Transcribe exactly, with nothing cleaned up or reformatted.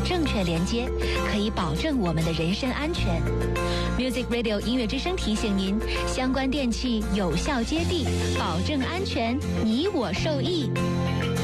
正确连接，可以保证我们的人身安全。Music Radio 音乐之声提醒您，相关电器有效接地，保证安全，你我受益。